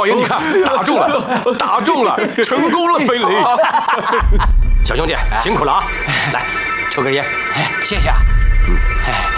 爷，你看打中了，打中了，成功了，飞雷！小兄弟辛苦了啊！来，抽根烟。 哎，谢谢啊。